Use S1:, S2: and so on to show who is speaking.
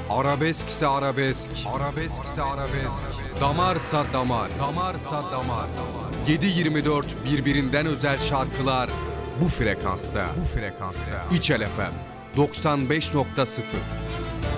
S1: Arabeskse arabesk, arabeskse arabesk. Damarsa damar, damarsa damar. 7/24 birbirinden özel şarkılar bu frekansta, bu frekansta. İçel FM 95.0.